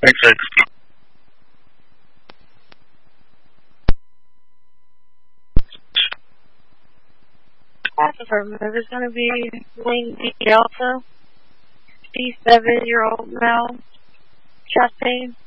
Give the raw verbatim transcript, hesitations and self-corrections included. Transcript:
Thanks, sir. That's affirmative. It's going to be Wing Delta, fifty-seven-year-old male, chest pain.